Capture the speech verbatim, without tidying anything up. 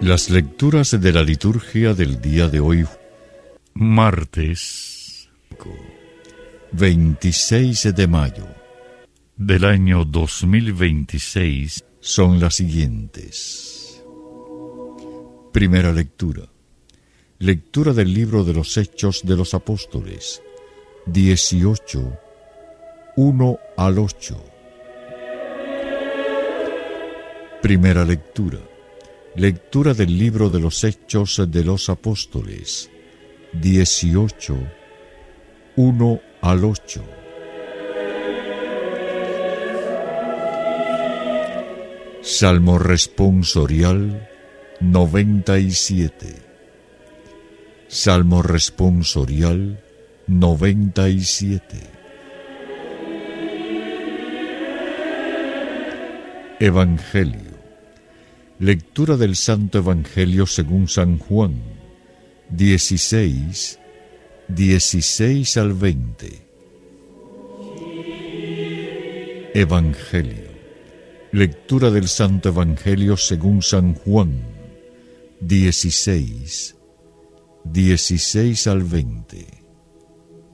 Las lecturas de la liturgia del día de hoy, martes veintiséis de mayo del año dos mil veintiséis, son las siguientes. Primera lectura. Lectura del libro de los Hechos de los Apóstoles, dieciocho, uno al ocho. Primera lectura. Lectura del libro de los Hechos de los Apóstoles, dieciocho, uno al ocho. Salmo responsorial noventa y siete. Salmo responsorial noventa y siete. Evangelio. Lectura del Santo Evangelio según San Juan, dieciséis, dieciséis al veinte. Evangelio. Lectura del Santo Evangelio según San Juan, dieciséis, dieciséis al veinte.